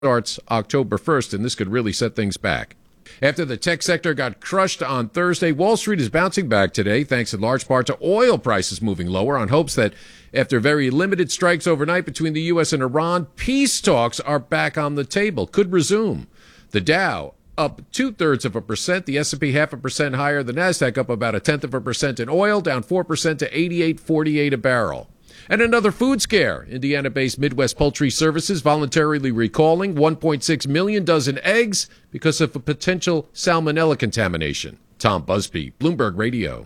starts October 1st, and this could really set things back. After the tech sector got crushed on Thursday, Wall Street is bouncing back today, thanks in large part to oil prices moving lower on hopes that after very limited strikes overnight between the U.S. and Iran, peace talks are back on the table, could resume. The Dow up 0.2%, the S&P 0.5% higher, the Nasdaq up about 0.1% in oil, down 4% to $88.48 a barrel. And another food scare. Indiana-based Midwest Poultry Services voluntarily recalling 1.6 million dozen eggs because of a potential salmonella contamination. Tom Busby, Bloomberg Radio.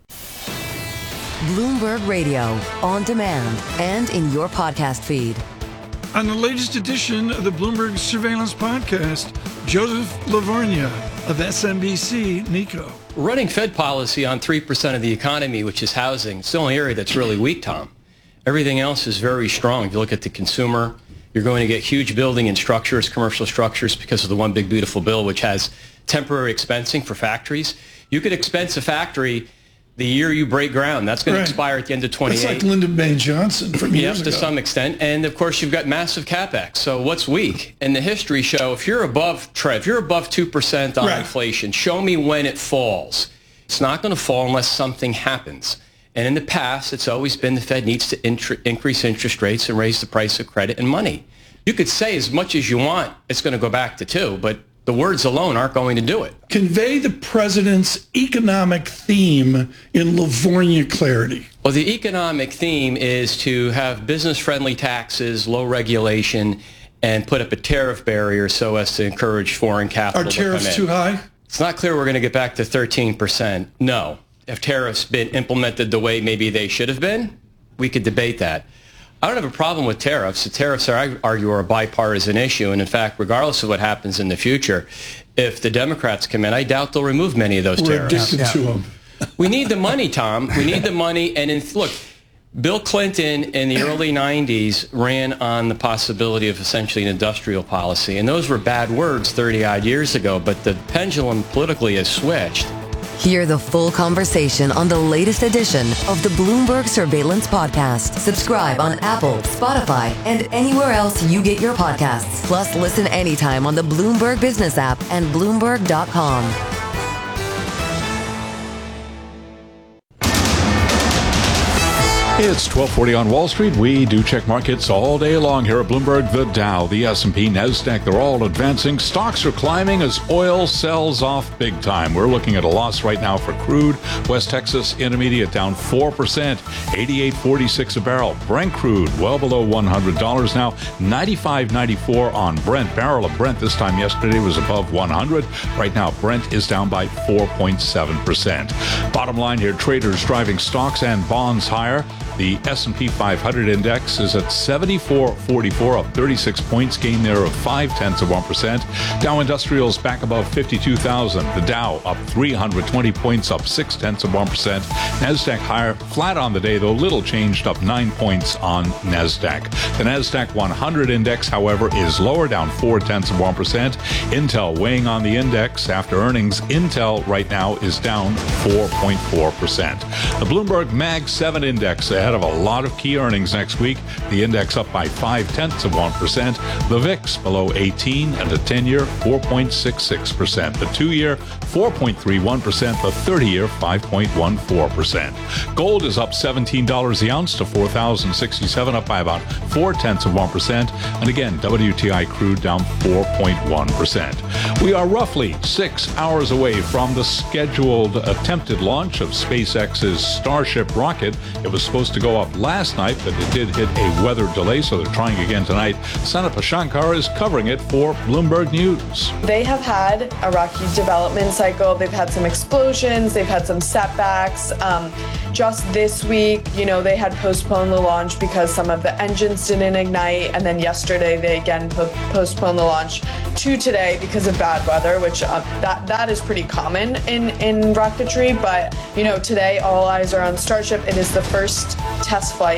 Bloomberg Radio, on demand and in your podcast feed. On the latest edition of the Bloomberg Surveillance Podcast, Joseph Lavorgna of SMBC Nikko. Running Fed policy on 3% of the economy, which is housing, it's the only area that's really weak, Tom. Everything else is very strong. If you look at the consumer, you're going to get huge building and structures, commercial structures, because of the One Big Beautiful Bill, which has temporary expensing for factories. You could expense a factory the year you break ground. That's going to expire at the end of 28. It's like Lyndon B. Johnson from years ago. To some extent. And, of course, you've got massive CapEx. So what's weak? And the history show, if you're above 2% on inflation, show me when it falls. It's not going to fall unless something happens. And in the past, it's always been the Fed needs to increase interest rates and raise the price of credit and money. You could say as much as you want, it's going to go back to 2, but the words alone aren't going to do it. Convey the president's economic theme in Lavorgna clarity. Well, the economic theme is to have business-friendly taxes, low regulation, and put up a tariff barrier so as to encourage foreign capital to come in. Are tariffs too high? It's not clear we're going to get back to 13%. No. If tariffs been implemented the way maybe they should have been, we could debate that. I don't have a problem with tariffs. The tariffs, I argue, are a bipartisan issue. And in fact, regardless of what happens in the future, if the Democrats come in, I doubt they'll remove many of those tariffs. We're addicted to them. We need the money, Tom. We need the money. And look, Bill Clinton in the early 90s ran on the possibility of essentially an industrial policy. And those were bad words 30-odd years ago. But the pendulum politically has switched. Hear the full conversation on the latest edition of the Bloomberg Surveillance Podcast. Subscribe on Apple, Spotify, and anywhere else you get your podcasts. Plus, listen anytime on the Bloomberg Business app and Bloomberg.com. It's 12:40 on Wall Street. We do check markets all day long here at Bloomberg. The Dow, the S&P, Nasdaq, they're all advancing. Stocks are climbing as oil sells off big time. We're looking at a loss right now for crude. West Texas Intermediate down 4%, $88.46 a barrel. Brent crude well below $100 now, $95.94 on Brent. Barrel of Brent this time yesterday was above 100. Right now, Brent is down by 4.7%. Bottom line here, traders driving stocks and bonds higher. The S&P 500 index is at 74.44, up 36 points, gain there of 0.5%. Dow Industrials back above 52,000. The Dow up 320 points, up 0.6%. Nasdaq higher, flat on the day though, little changed, up 9 points on Nasdaq. The Nasdaq 100 index, however, is lower, down 0.4%. Intel weighing on the index after earnings. Intel right now is down 4.4%. The Bloomberg Mag 7 index ahead of a lot of key earnings next week. The index up by 0.5%. The VIX below 18 and the 10-year 4.66%. The 2-year 4.31%. The 30-year 5.14%. Gold is up $17 the ounce to $4,067, up by about 0.4%. And again, WTI crude down 4.1%. We are roughly 6 hours away from the scheduled attempted launch of SpaceX's Starship rocket. It was supposed to go up last night, but it did hit a weather delay, so they're trying again tonight. Sanapa Shankar is covering it for Bloomberg News. They have had a rocky development cycle. They've had some explosions. They've had some setbacks. Just this week, they had postponed the launch because some of the engines didn't ignite. And then yesterday, they again postponed the launch to today because of bad weather, which that is pretty common in rocketry. But, today all eyes are on Starship. It is the first test flight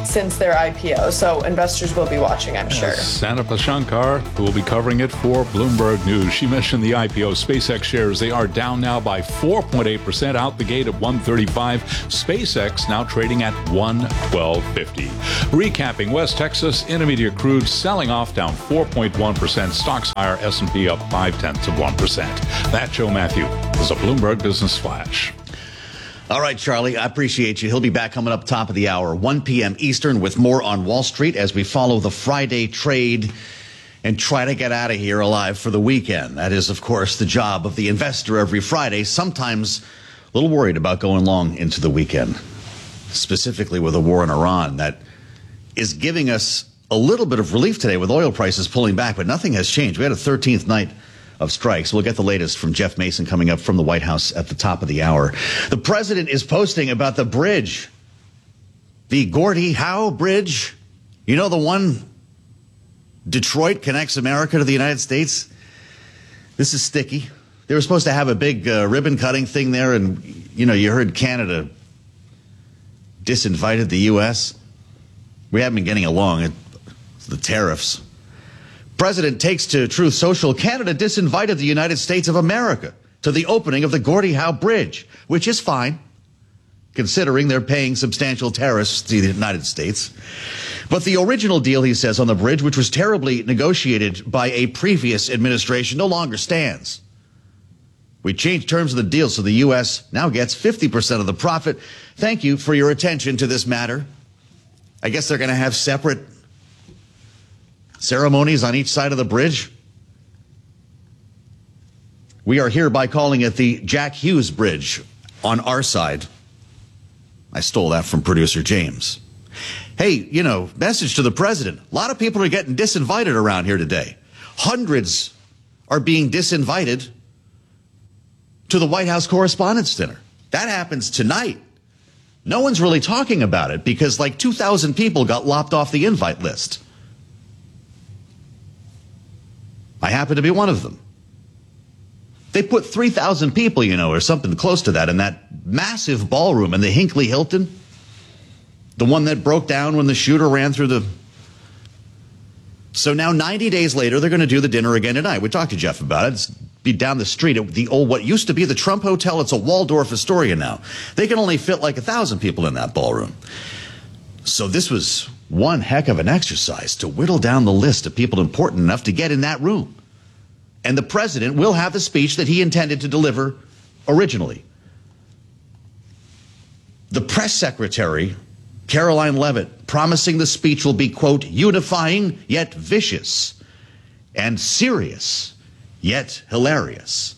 since their IPO. So investors will be watching, I'm sure. Sanapa Shankar, who will be covering it for Bloomberg News. She mentioned the IPO. SpaceX shares, they are down now by 4.8%, out the gate at 135. SpaceX now trading at 112.50. Recapping, West Texas Intermediate crude selling off, down 4.1%. Stocks higher, S&P up 0.5%. That's Joe Matthew. This is a Bloomberg Business Flash. All right, Charlie, I appreciate you. He'll be back coming up top of the hour, 1 p.m. Eastern, with more on Wall Street as we follow the Friday trade and try to get out of here alive for the weekend. That is, of course, the job of the investor every Friday, sometimes a little worried about going long into the weekend, specifically with a war in Iran that is giving us a little bit of relief today with oil prices pulling back, but nothing has changed. We had a 13th night of strikes. We'll get the latest from Jeff Mason coming up from the White House at the top of the hour. The president is posting about the bridge, the Gordie Howe Bridge. You know, the one Detroit connects America to the United States. This is sticky. They were supposed to have a big ribbon cutting thing there, and, you know, you heard Canada disinvited the U.S. We haven't been getting along. It's the tariffs. President takes to Truth Social, Canada disinvited the United States of America to the opening of the Gordie Howe Bridge, which is fine, considering they're paying substantial tariffs to the United States. But the original deal, he says, on the bridge, which was terribly negotiated by a previous administration, no longer stands. We changed terms of the deal so the U.S. now gets 50% of the profit. Thank you for your attention to this matter. I guess they're going to have separate ceremonies on each side of the bridge. We are hereby calling it the Jack Hughes Bridge on our side. I stole that from producer James. Hey, you know, message to the president. A lot of people are getting disinvited around here today. Hundreds are being disinvited to the White House Correspondents' Dinner. That happens tonight. No one's really talking about it because like 2,000 people got lopped off the invite list. I happen to be one of them. They put 3,000 people, you know, or something close to that in that massive ballroom in the Hinckley Hilton. The one that broke down when the shooter ran through the... So now 90 days later, they're going to do the dinner again tonight. We talked to Jeff about it. It's be down the street at the old, what used to be the Trump Hotel. It's a Waldorf Astoria now. They can only fit like 1,000 people in that ballroom. So this was one heck of an exercise to whittle down the list of people important enough to get in that room. And the president will have the speech that he intended to deliver originally. The press secretary, Caroline Leavitt, promising the speech will be, quote, unifying yet vicious and serious yet hilarious.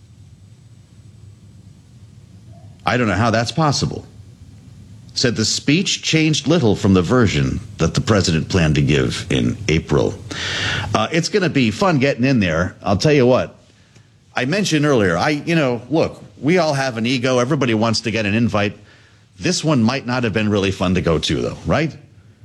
I don't know how that's possible. Said the speech changed little from the version that the president planned to give in April. It's going to be fun getting in there. I'll tell you what. I mentioned earlier, look, we all have an ego. Everybody wants to get an invite. This one might not have been really fun to go to, though, right?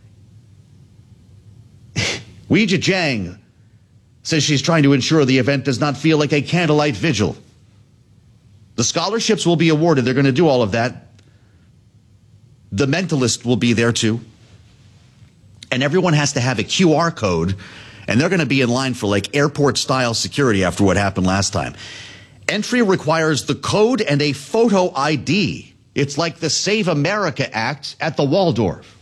Weijia Jiang says she's trying to ensure the event does not feel like a candlelight vigil. The scholarships will be awarded. They're going to do all of that. The Mentalist will be there, too. And everyone has to have a QR code, and they're going to be in line for, like, airport-style security after what happened last time. Entry requires the code and a photo ID. It's like the Save America Act at the Waldorf.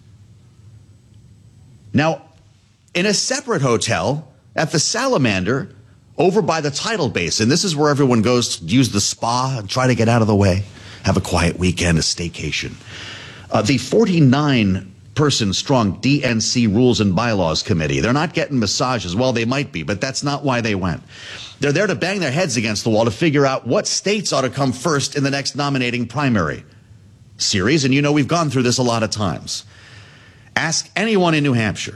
Now, in a separate hotel at the Salamander over by the Tidal Basin, this is where everyone goes to use the spa and try to get out of the way, have a quiet weekend, a staycation. The 49-person strong DNC Rules and Bylaws Committee, they're not getting massages. Well, they might be, but that's not why they went. They're there to bang their heads against the wall to figure out what states ought to come first in the next nominating primary series. And you know, we've gone through this a lot of times. Ask anyone in New Hampshire.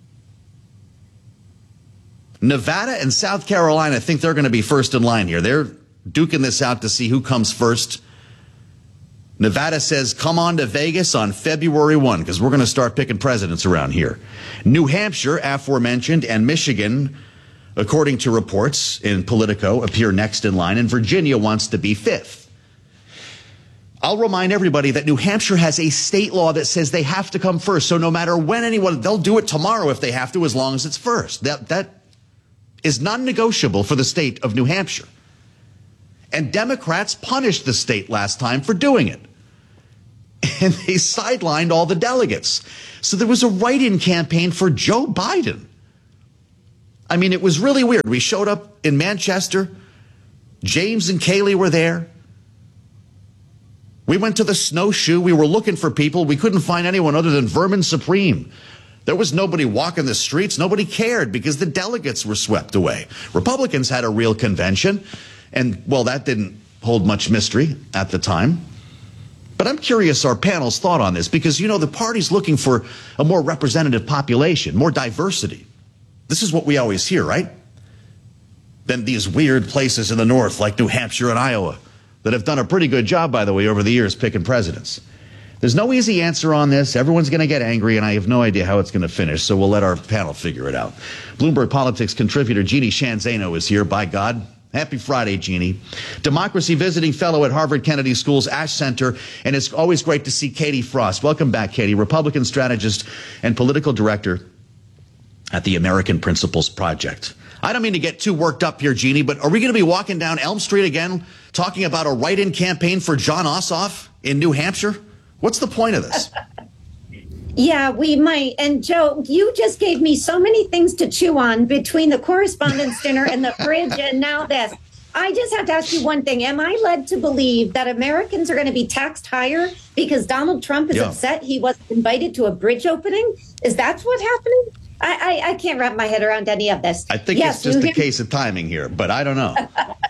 Nevada and South Carolina think they're going to be first in line here. They're duking this out to see who comes first. Nevada says, come on to Vegas on February 1, because we're going to start picking presidents around here. New Hampshire, aforementioned, and Michigan, according to reports in Politico, appear next in line, and Virginia wants to be fifth. I'll remind everybody that New Hampshire has a state law that says they have to come first. So no matter when they'll do it tomorrow if they have to, as long as it's first. That is non-negotiable for the state of New Hampshire. And Democrats punished the state last time for doing it. And they sidelined all the delegates. So there was a write-in campaign for Joe Biden. I mean, it was really weird. We showed up in Manchester. James and Kaylee were there. We went to the Snowshoe. We were looking for people. We couldn't find anyone other than Vermin Supreme. There was nobody walking the streets. Nobody cared because the delegates were swept away. Republicans had a real convention. And, well, that didn't hold much mystery at the time. But I'm curious our panel's thought on this because, you know, the party's looking for a more representative population, more diversity. This is what we always hear, right? Then these weird places in the north like New Hampshire and Iowa that have done a pretty good job, by the way, over the years picking presidents. There's no easy answer on this. Everyone's going to get angry, and I have no idea how it's going to finish, so we'll let our panel figure it out. Bloomberg Politics contributor Jeannie Sheehan Zaino is here, by God. Happy Friday, Jeannie. Democracy visiting fellow at Harvard Kennedy School's Ash Center, and it's always great to see Katie Frost. Welcome back, Katie, Republican strategist and political director at the American Principles Project. I don't mean to get too worked up here, Jeannie, but are we going to be walking down Elm Street again talking about a write-in campaign for Jon Ossoff in New Hampshire? What's the point of this? Yeah, we might. And Joe, you just gave me so many things to chew on between the correspondence dinner and the bridge and now this. I just have to ask you one thing. Am I led to believe that Americans are going to be taxed higher because Donald Trump is upset he wasn't invited to a bridge opening? Is that what's happening? I can't wrap my head around any of this. I think it's just a case of timing here, but I don't know.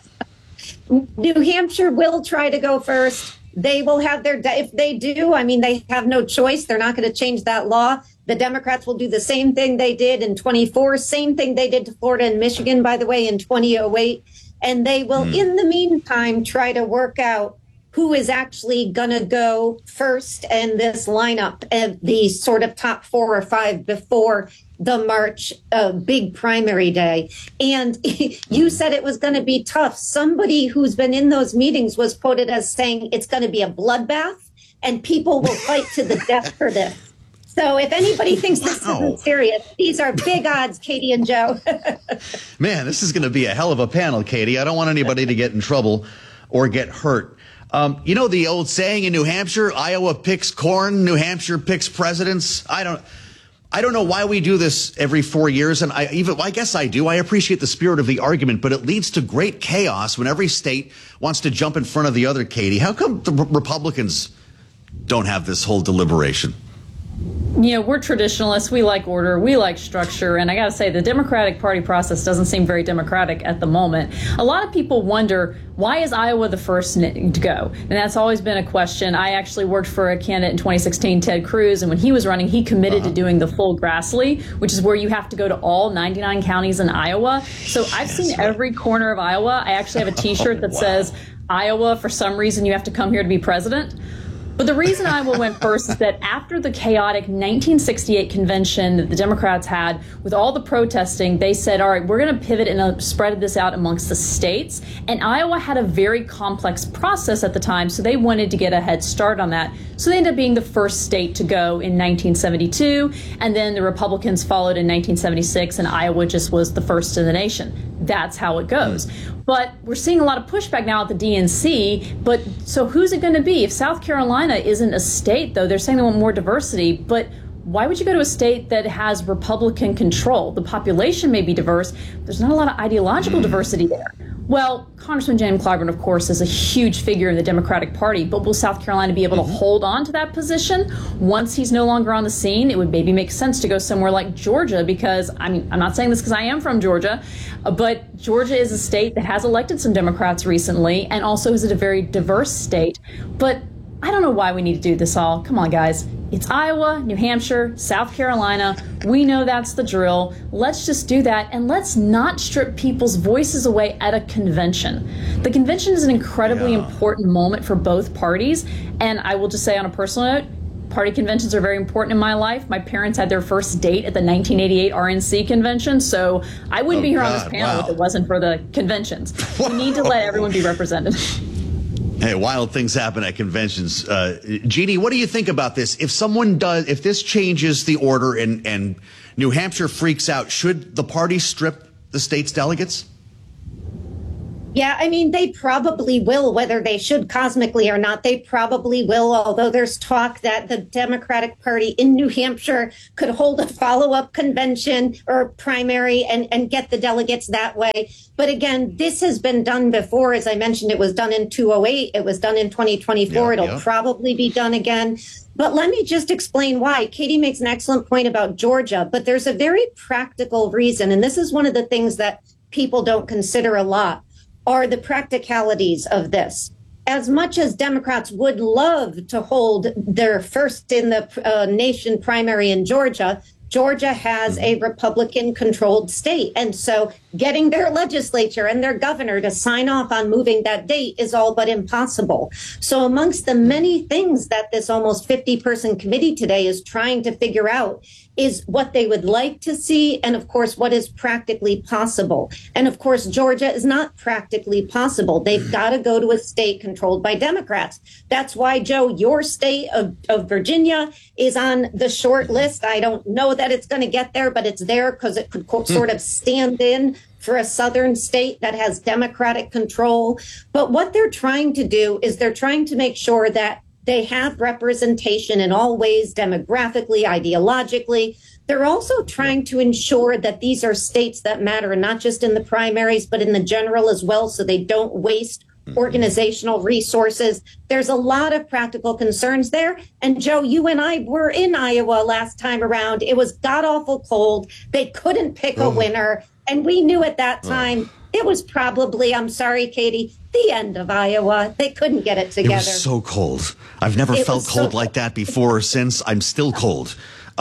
New Hampshire will try to go first. They will have their, if they do, I mean, they have no choice. They're not going to change that law. The Democrats will do the same thing they did in 24, same thing they did to Florida and Michigan, by the way, in 2008. And they will, in the meantime, try to work out who is actually going to go first in this lineup of the sort of top 4 or 5 before the March big primary day. And you said it was going to be tough. Somebody who's been in those meetings was quoted as saying it's going to be a bloodbath and people will fight to the death for this. So if anybody thinks this isn't serious, these are big odds, Katie and Joe. Man, this is going to be a hell of a panel, Katie. I don't want anybody to get in trouble or get hurt. You know the old saying in New Hampshire, Iowa picks corn, New Hampshire picks presidents. I don't know why we do this every 4 years, and I guess I do. I appreciate the spirit of the argument, but it leads to great chaos when every state wants to jump in front of the other, Katie. How come the Republicans don't have this whole deliberation? You know, we're traditionalists. We like order. We like structure. And I got to say, the Democratic Party process doesn't seem very democratic at the moment. A lot of people wonder, why is Iowa the first to go? And that's always been a question. I actually worked for a candidate in 2016, Ted Cruz, and when he was running, he committed to doing the full Grassley, which is where you have to go to all 99 counties in Iowa. So I've seen every corner of Iowa. I actually have a T-shirt that says, Iowa, for some reason, you have to come here to be president. But the reason Iowa went first is that after the chaotic 1968 convention that the Democrats had with all the protesting, they said, all right, we're going to pivot and spread this out amongst the states. And Iowa had a very complex process at the time, so they wanted to get a head start on that. So they ended up being the first state to go in 1972. And then the Republicans followed in 1976, and Iowa just was the first in the nation. That's how it goes. But we're seeing a lot of pushback now at the DNC. But so who's it going to be? If South Carolina isn't a state, though, they're saying they want more diversity. But why would you go to a state that has Republican control? The population may be diverse. There's not a lot of ideological diversity there. Well, Congressman James Clyburn, of course, is a huge figure in the Democratic Party, but will South Carolina be able to hold on to that position once he's no longer on the scene? It would maybe make sense to go somewhere like Georgia because, I mean, I'm not saying this because I am from Georgia, but Georgia is a state that has elected some Democrats recently and also is a very diverse state. But I don't know why we need to do this all. Come on, guys. It's Iowa, New Hampshire, South Carolina. We know that's the drill. Let's just do that, and let's not strip people's voices away at a convention. The convention is an incredibly important moment for both parties, and I will just say on a personal note, party conventions are very important in my life. My parents had their first date at the 1988 RNC convention, so I wouldn't be here on this panel if it wasn't for the conventions. We need to let everyone be represented. Hey, wild things happen at conventions. Jeannie, what do you think about this? If this changes the order and New Hampshire freaks out, should the party strip the state's delegates? Yeah, I mean, they probably will, whether they should cosmically or not. They probably will, although there's talk that the Democratic Party in New Hampshire could hold a follow-up convention or primary and get the delegates that way. But again, this has been done before. As I mentioned, it was done in 2008. It was done in 2024. It'll probably be done again. But let me just explain why. Katie makes an excellent point about Georgia, but there's a very practical reason. And this is one of the things that people don't consider a lot, are the practicalities of this. As much as Democrats would love to hold their first in the nation primary in Georgia, Georgia has a Republican-controlled state. And so getting their legislature and their governor to sign off on moving that date is all but impossible. So amongst the many things that this almost 50-person committee today is trying to figure out is what they would like to see and, of course, what is practically possible. And, of course, Georgia is not practically possible. They've got to go to a state controlled by Democrats. That's why, Joe, your state of Virginia is on the short list. I don't know that it's going to get there, but it's there because it could sort of stand in for a southern state that has Democratic control. But what they're trying to do is they're trying to make sure that they have representation in all ways, demographically, ideologically. They're also trying to ensure that these are states that matter, not just in the primaries, but in the general as well, so they don't waste organizational resources. There's a lot of practical concerns there. And Joe, you and I were in Iowa last time around. It was god-awful cold. They couldn't pick a winner. And we knew at that time it was probably, I'm sorry, Katie, the end of Iowa. They couldn't get it together. It was so cold. I've never felt cold like that before or since. I'm still cold.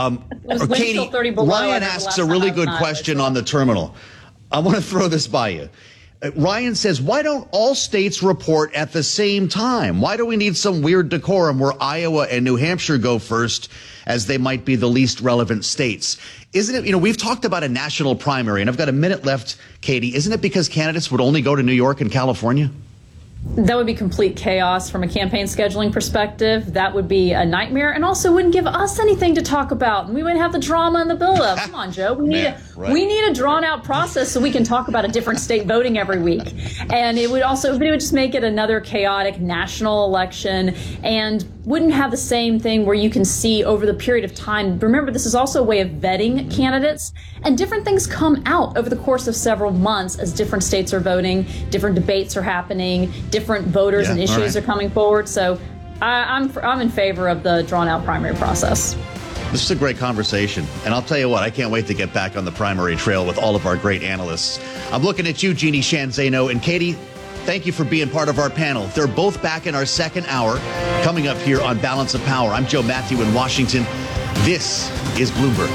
Katie, Ryan asks a really good question on the terminal. I want to throw this by you. Ryan says, why don't all states report at the same time? Why do we need some weird decorum where Iowa and New Hampshire go first, as they might be the least relevant states? Isn't it, we've talked about a national primary, and I've got a minute left, Katie. Isn't it because candidates would only go to New York and California? That would be complete chaos from a campaign scheduling perspective. That would be a nightmare, and also wouldn't give us anything to talk about. And we wouldn't have the drama and the buildup. Come on, Joe. We need a drawn-out process so we can talk about a different state voting every week. And it would just make it another chaotic national election, and wouldn't have the same thing where you can see over the period of time. Remember, this is also a way of vetting candidates, and different things come out over the course of several months as different states are voting, different debates are happening, different voters and issues are coming forward. So I'm in favor of the drawn-out primary process. This is a great conversation, and I'll tell you what, I can't wait to get back on the primary trail with all of our great analysts. I'm looking at you, Jeannie Sheehan Zaino, and Katie. Thank you for being part of our panel. They're both back in our second hour, coming up here on Balance of Power. I'm Joe Matthew in Washington. This is Bloomberg.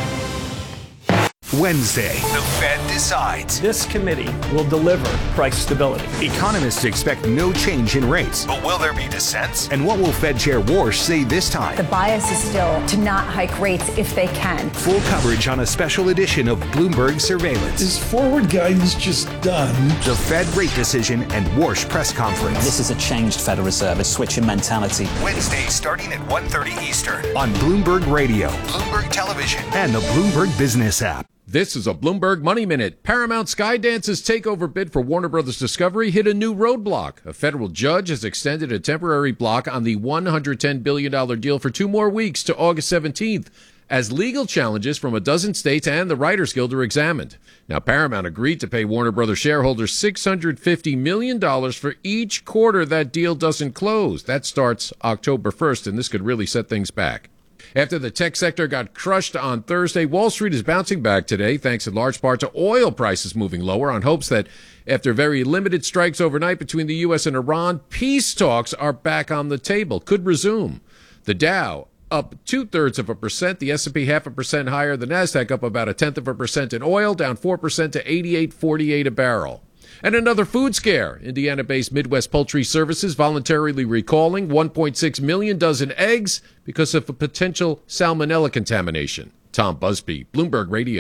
Wednesday, the Fed decides. This committee will deliver price stability. Economists expect no change in rates. But will there be dissents? And what will Fed Chair Warsh say this time? The bias is still to not hike rates if they can. Full coverage on a special edition of Bloomberg Surveillance. Is forward guidance just done? The Fed rate decision and Warsh press conference. This is a changed Federal Reserve, a switch in mentality. Wednesday starting at 1:30 Eastern on Bloomberg Radio, Bloomberg Television, and the Bloomberg Business app. This is a Bloomberg Money Minute. Paramount Skydance's takeover bid for Warner Brothers Discovery hit a new roadblock. A federal judge has extended a temporary block on the $110 billion deal for 2 more weeks to August 17th, as legal challenges from a dozen states and the Writers Guild are examined. Now, Paramount agreed to pay Warner Brothers shareholders $650 million for each quarter that deal doesn't close. That starts October 1st, and this could really set things back. After the tech sector got crushed on Thursday, Wall Street is bouncing back today, thanks in large part to oil prices moving lower on hopes that after very limited strikes overnight between the U.S. and Iran, peace talks are back on the table, could resume. The Dow up 0.2%, the S&P 0.5% higher, the Nasdaq up about 0.1% in oil, down 4% to $88.48 a barrel. And another food scare. Indiana-based Midwest Poultry Services voluntarily recalling 1.6 million dozen eggs because of a potential salmonella contamination. Tom Busby, Bloomberg Radio.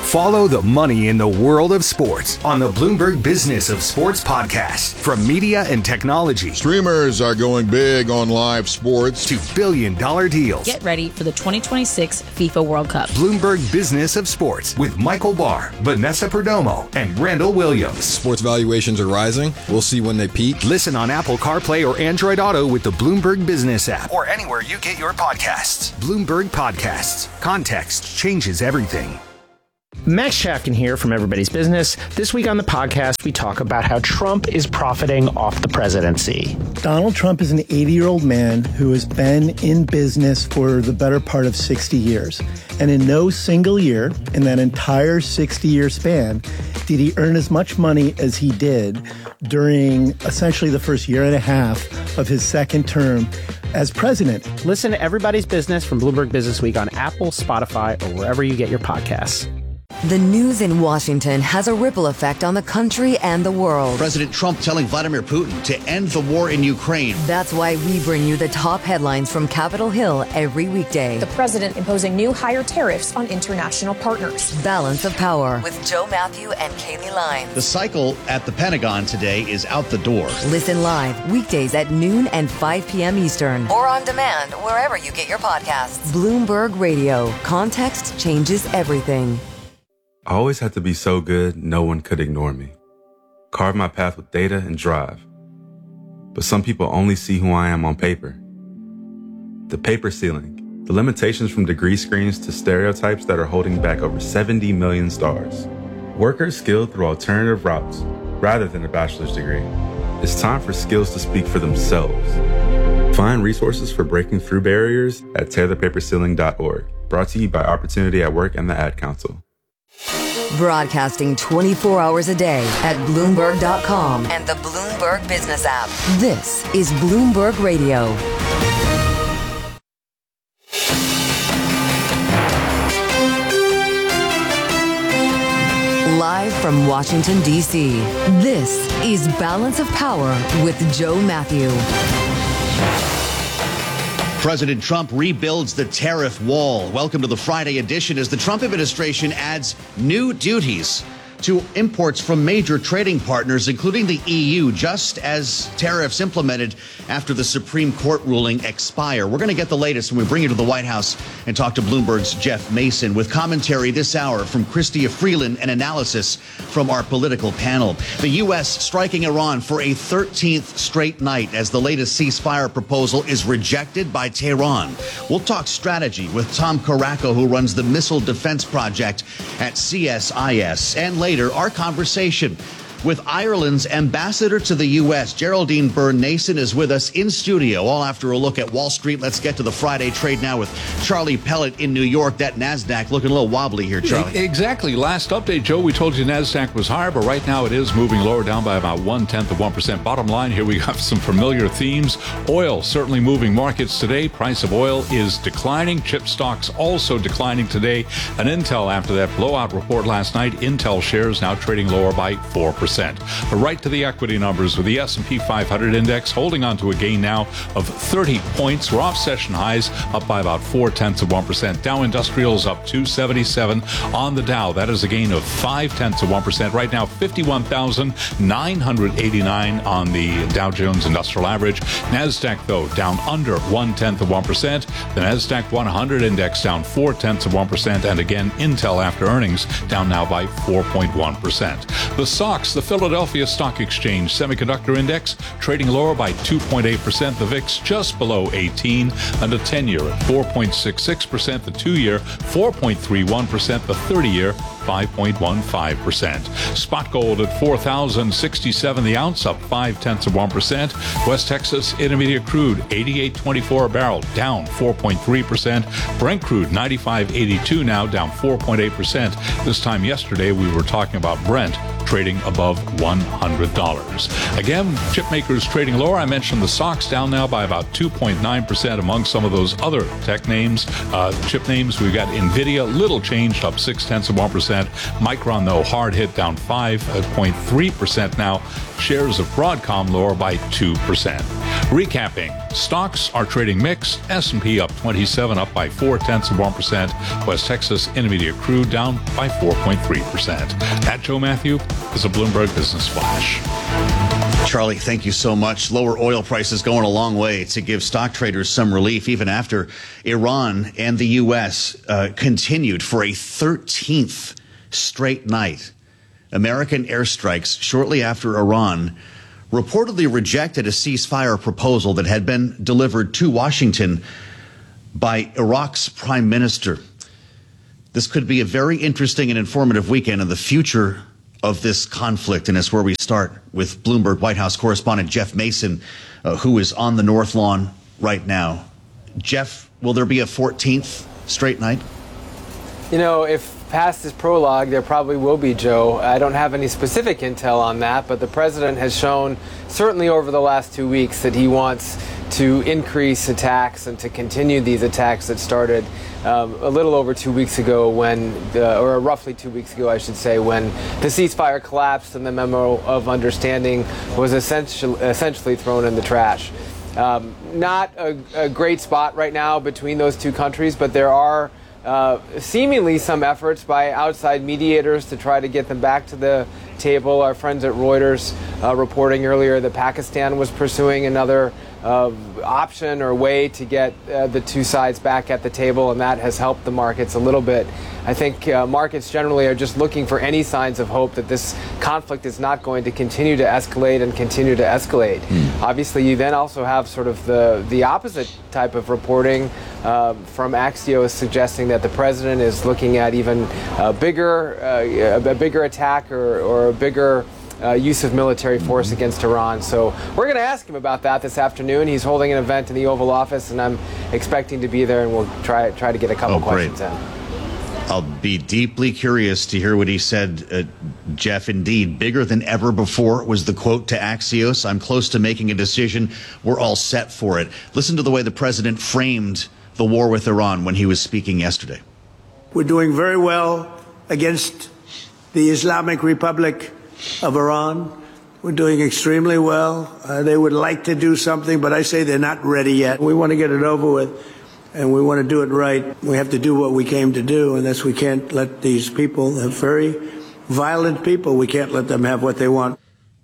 Follow the money in the world of sports on the Bloomberg Business of Sports podcast. From media and technology, streamers are going big on live sports, to billion-dollar deals. Get ready for the 2026 FIFA World Cup. Bloomberg Business of Sports with Michael Barr, Vanessa Perdomo, and Randall Williams. Sports valuations are rising. We'll see when they peak. Listen on Apple CarPlay or Android Auto with the Bloomberg Business app, or anywhere you get your podcasts. Bloomberg Podcasts. Context changes everything. Max Chafkin here from Everybody's Business. This week on the podcast, we talk about how Trump is profiting off the presidency. Donald Trump is an 80-year-old man who has been in business for the better part of 60 years. And in no single year, in that entire 60-year span, did he earn as much money as he did during essentially the first year and a half of his second term as president. Listen to Everybody's Business from Bloomberg Business Week on Apple, Spotify, or wherever you get your podcasts. The news in Washington has a ripple effect on the country and the world. President Trump telling Vladimir Putin to end the war in Ukraine. That's why we bring you the top headlines from Capitol Hill every weekday. The president imposing new higher tariffs on international partners. Balance of Power with Joe Matthew and Kaylee Lyons. The cycle at the Pentagon today is out the door. Listen live weekdays at noon and 5 p.m. Eastern. Or on demand wherever you get your podcasts. Bloomberg Radio. Context changes everything. I always had to be so good, no one could ignore me. Carve my path with data and drive. But some people only see who I am on paper. The paper ceiling, the limitations from degree screens to stereotypes that are holding back over 70 million stars. Workers skilled through alternative routes, rather than a bachelor's degree. It's time for skills to speak for themselves. Find resources for breaking through barriers at tearthepaperceiling.org. Brought to you by Opportunity at Work and the Ad Council. Broadcasting 24 hours a day at Bloomberg.com and the Bloomberg Business app. This is Bloomberg Radio. Live from Washington, D.C., this is Balance of Power with Joe Matthew. President Trump rebuilds the tariff wall. Welcome to the Friday edition as the Trump administration adds new duties to imports from major trading partners, including the EU, just as tariffs implemented after the Supreme Court ruling expire. We're going to get the latest when we bring you to the White House and talk to Bloomberg's Jeff Mason with commentary this hour from Chrystia Freeland and analysis from our political panel. The U.S. striking Iran for a 13th straight night as the latest ceasefire proposal is rejected by Tehran. We'll talk strategy with Tom Caraco, who runs the Missile Defense Project at CSIS. And later, our conversation with Ireland's ambassador to the U.S., Geraldine Byrne-Nason, is with us in studio, all after a look at Wall Street. Let's get to the Friday trade now with Charlie Pellet in New York. That NASDAQ looking a little wobbly here, Charlie. Exactly. Last update, Joe, we told you NASDAQ was higher, but right now it is moving lower, down by about 0.1%. Bottom line here, we got some familiar themes. Oil certainly moving markets today. Price of oil is declining. Chip stocks also declining today. And Intel, after that blowout report last night, Intel shares now trading lower by 4%. But right to the equity numbers with the S&P 500 index holding on to a gain now of 30 points. We're off session highs, up by about 0.4%. Dow Industrials up 277 on the Dow. That is a gain of 0.5%. Right now, 51,989 on the Dow Jones Industrial Average. NASDAQ, though, down under 0.1%. The NASDAQ 100 index down 0.4%. And again, Intel after earnings down now by 4.1%. The SOX, the Philadelphia Stock Exchange Semiconductor Index trading lower by 2.8%. The VIX just below 18, and the 10-year at 4.66%. The 2-year 4.31%. The 30-year 5.15%. Spot gold at $4,067 the ounce, up 0.5%. West Texas Intermediate crude 88.24 a barrel, down 4.3%. Brent crude 95.82 now, down 4.8%. This time yesterday we were talking about Brent trading above $100. Again, chip makers trading lower. I mentioned the SOX down now by about 2.9% among some of those other tech names, chip names. We've got NVIDIA, little changed, up 0.6%. Micron, though, hard hit, down 5.3% now. Shares of Broadcom lower by 2%. Recapping, stocks are trading mixed. S&P up 27, up by 0.4%. West Texas Intermediate Crude down by 4.3%. That, Joe Matthew, is a Bloomberg Business Flash. Charlie, thank you so much. Lower oil prices going a long way to give stock traders some relief, even after Iran and the U.S. Continued for a 13th straight night. American airstrikes shortly after Iran reportedly rejected a ceasefire proposal that had been delivered to Washington by Iraq's prime minister. This could be a very interesting and informative weekend in the future of this conflict, and it's where we start with Bloomberg White House correspondent Jeff Mason, who is on the North Lawn right now. Jeff, will there be a 14th straight night? You know, if past this prologue, there probably will be, Joe. I don't have any specific intel on that, but the president has shown, certainly over the last 2 weeks, that he wants to increase attacks and to continue these attacks that started a little over 2 weeks ago or roughly 2 weeks ago, I should say, when the ceasefire collapsed and the memo of understanding was essentially thrown in the trash. Not a great spot right now between those two countries, but there are seemingly some efforts by outside mediators to try to get them back to the table. Our friends at Reuters reporting earlier that Pakistan was pursuing another option or way to get the two sides back at the table, and that has helped the markets a little bit. I think markets generally are just looking for any signs of hope that this conflict is not going to continue to escalate and continue to escalate. Obviously, you then also have sort of the opposite type of reporting from Axios suggesting that the president is looking at even a bigger attack or a bigger use of military force against Iran. So we're going to ask him about that this afternoon. He's holding an event in the Oval Office, and I'm expecting to be there, and we'll try to get a couple questions in. I'll be deeply curious to hear what he said, Jeff. Indeed, bigger than ever before was the quote to Axios. I'm close to making a decision. We're all set for it. Listen to the way the president framed the war with Iran when he was speaking yesterday. We're doing very well against the Islamic Republic of Iran. We're doing extremely well. They would like to do something, but I say they're not ready yet. We want to get it over with, and we want to do it right. We have to do what we came to do, and that's we can't let these people, very violent people, we can't let them have what they want.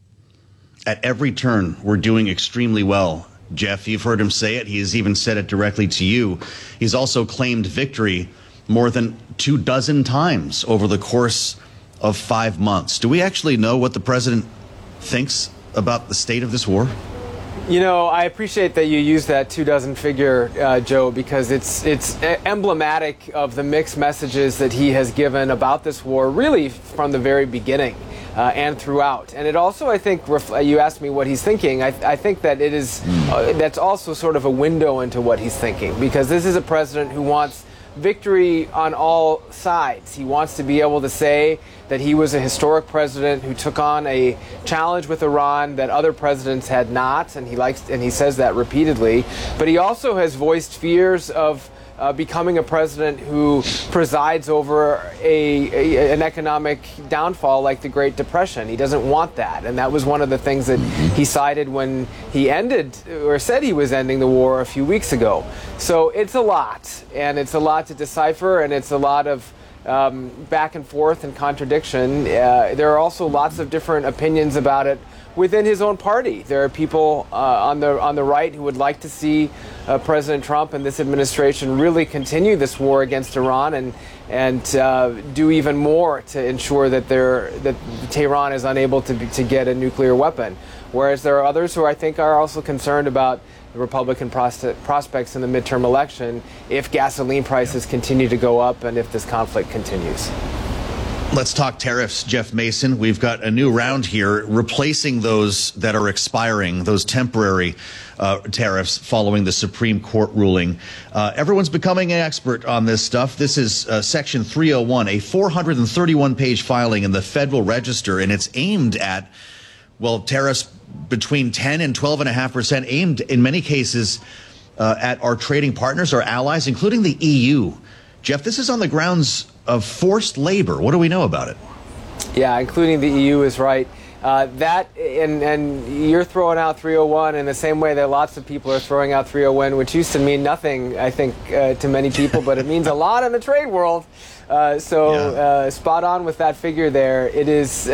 At every turn, we're doing extremely well. Jeff, you've heard him say it. He has even said it directly to you. He's also claimed victory more than 24 times over the course of 5 months. Do we actually know what the president thinks about the state of this war? You know, I appreciate that you use that 24 figure, Joe, because it's emblematic of the mixed messages that he has given about this war, really from the very beginning and throughout. And it also, I think, you asked me what he's thinking. I think that it is that's also sort of a window into what he's thinking, because this is a president who wants victory on all sides. He wants to be able to say that he was a historic president who took on a challenge with Iran that other presidents had not, and he says that repeatedly. But he also has voiced fears of becoming a president who presides over an economic downfall like the Great Depression. He doesn't want that, and that was one of the things that he cited when he ended or said he was ending the war a few weeks ago. So it's a lot, and it's a lot to decipher, and it's a lot of back and forth and contradiction. There are also lots of different opinions about it within his own party. There are people on the right who would like to see President Trump and this administration really continue this war against Iran and do even more to ensure that Tehran is unable to get a nuclear weapon. Whereas there are others who I think are also concerned about the Republican prospects in the midterm election if gasoline prices continue to go up and if this conflict continues. Let's talk tariffs, Jeff Mason. We've got a new round here replacing those that are expiring, those temporary tariffs following the Supreme Court ruling. Everyone's becoming an expert on this stuff. This is Section 301, a 431-page filing in the Federal Register, and it's aimed at, well, tariffs between 10 and 12.5%, aimed in many cases at our trading partners, our allies, including the EU. Jeff, this is on the grounds of forced labor. What do we know about it? Yeah, including the EU is right. And you're throwing out 301 in the same way that lots of people are throwing out 301, which used to mean nothing, I think, to many people, but it means a lot in the trade world. Spot on with that figure there. It is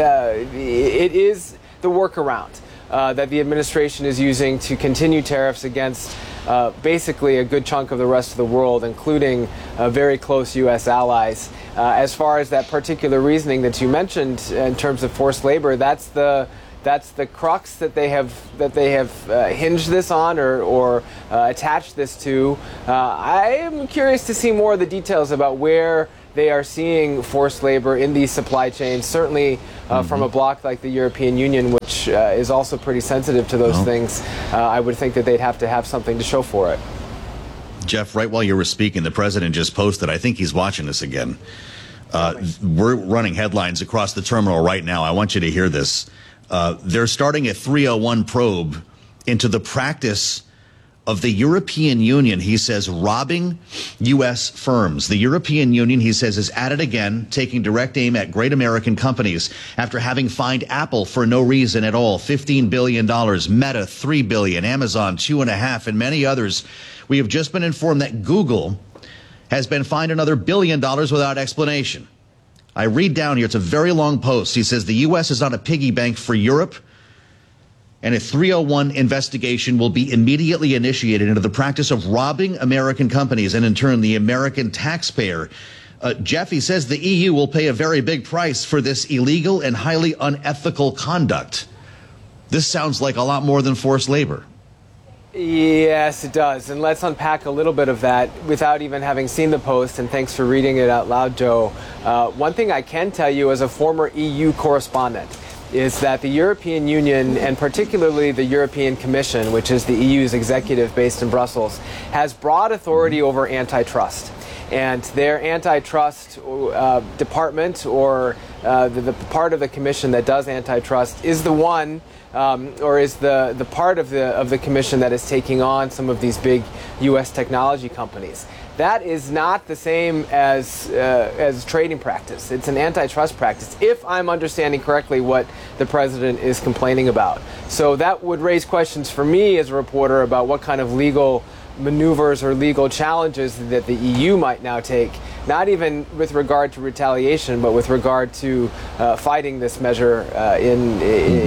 the workaround that the administration is using to continue tariffs against basically a good chunk of the rest of the world, including very close U.S. allies. As far as that particular reasoning that you mentioned in terms of forced labor, that's the crux that they have hinged this on or attached this to. I am curious to see more of the details about where they are seeing forced labor in these supply chains, certainly from a bloc like the European Union, which is also pretty sensitive to those things. I would think that they'd have to have something to show for it. Jeff, right while you were speaking, the president just posted, I think he's watching this again. We're running headlines across the terminal right now. I want you to hear this. They're starting a 301 probe into the practice of the European Union, he says, robbing U.S. firms. The European Union, he says, is at it again, taking direct aim at great American companies after having fined Apple for no reason at all, $15 billion, Meta, $3 billion, Amazon, $2.5 billion, and many others. We have just been informed that Google has been fined another $1 billion without explanation. I read down here, it's a very long post. He says the U.S. is not a piggy bank for Europe, and a 301 investigation will be immediately initiated into the practice of robbing American companies and, in turn, the American taxpayer. Jeff, he says the EU will pay a very big price for this illegal and highly unethical conduct. This sounds like a lot more than forced labor. Yes, it does. And let's unpack a little bit of that without even having seen the post. And thanks for reading it out loud, Joe. One thing I can tell you as a former EU correspondent is that the European Union, and particularly the European Commission, which is the EU's executive based in Brussels, has broad authority over antitrust. And their antitrust department, or the part of the Commission that does antitrust, is the one or is the part of the Commission that is taking on some of these big U.S. technology companies. That is not the same as trading practice. It's an antitrust practice, if I'm understanding correctly what the president is complaining about. So that would raise questions for me as a reporter about what kind of legal maneuvers or legal challenges that the EU might now take, not even with regard to retaliation, but with regard to fighting this measure in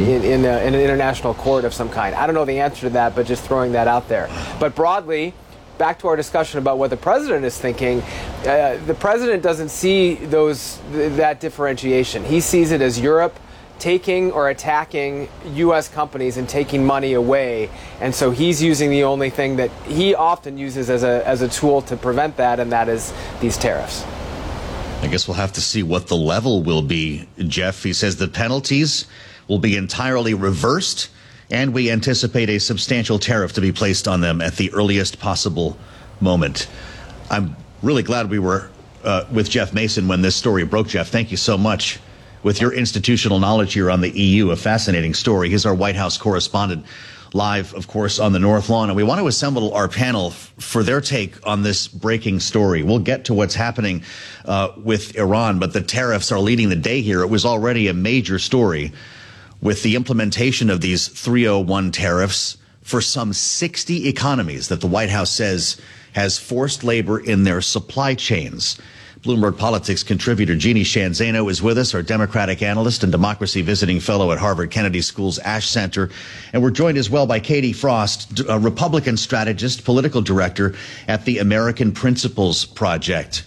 an international court of some kind. I don't know the answer to that, but just throwing that out there. But broadly, back to our discussion about what the president is thinking, the president doesn't see that differentiation. He sees it as Europe taking or attacking U.S. companies and taking money away, and so he's using the only thing that he often uses as a tool to prevent that, and that is these tariffs. I guess we'll have to see what the level will be, Jeff. He says the penalties will be entirely reversed, and we anticipate a substantial tariff to be placed on them at the earliest possible moment. I'm really glad we were with Jeff Mason when this story broke. Jeff, thank you so much. With your institutional knowledge here on the EU, a fascinating story. He's our White House correspondent, live, of course, on the North Lawn. And we want to assemble our panel for their take on this breaking story. We'll get to what's happening with Iran, but the tariffs are leading the day here. It was already a major story with the implementation of these 301 tariffs for some 60 economies that the White House says has forced labor in their supply chains. Bloomberg Politics contributor Jeannie Sheehan Zaino is with us, our Democratic analyst and democracy visiting fellow at Harvard Kennedy School's Ash Center. And we're joined as well by Katie Frost, a Republican strategist, political director at the American Principles Project.